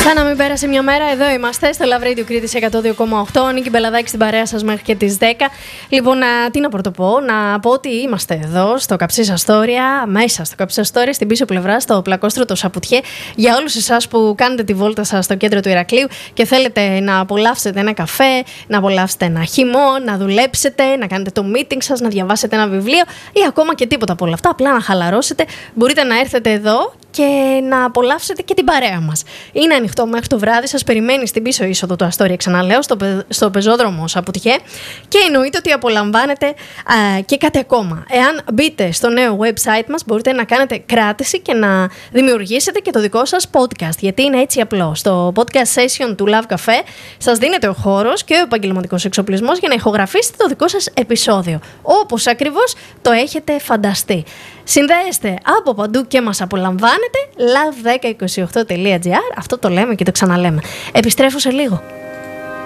Σαν να μην πέρασε μια μέρα, εδώ είμαστε στο Love Radio Κρήτης 102,8. Νίκη Μπελαδάκη στην παρέα σας μέχρι και τις 10. Λοιπόν, τι να πρωτοπώ, να πω ότι είμαστε εδώ στο Καψίσα Στόρια, μέσα στο Καψίσα Στόρια, στην πίσω πλευρά, στο πλακόστρωτο Σαπουτιέ. Για όλους εσάς που κάνετε τη βόλτα σας στο κέντρο του Ηρακλείου και θέλετε να απολαύσετε ένα καφέ, να απολαύσετε ένα χυμό, να δουλέψετε, να κάνετε το meeting σας, να διαβάσετε ένα βιβλίο ή ακόμα και τίποτα από όλα αυτά, απλά να χαλαρώσετε, μπορείτε να έρθετε εδώ και να απολαύσετε και την παρέα μας. Είναι ανοιχτό μέχρι το βράδυ, σας περιμένει στην πίσω είσοδο του Αστόρια, ξαναλέω, στο πεζόδρομο Σαπουτιέ, και εννοείται ότι απολαμβάνετε και κάτι ακόμα. Εάν μπείτε στο νέο website μας, μπορείτε να κάνετε κράτηση και να δημιουργήσετε και το δικό σας podcast, γιατί είναι έτσι απλό. Στο podcast session του Love Cafe σας δίνεται ο χώρος και ο επαγγελματικός εξοπλισμός για να ηχογραφήσετε το δικό σας επεισόδιο, όπως ακριβώς το έχετε φανταστεί. Συνδέεστε από παντού και μας απολαμβάνετε. love1028.gr. Αυτό το λέμε και το ξαναλέμε. Επιστρέφω σε λίγο.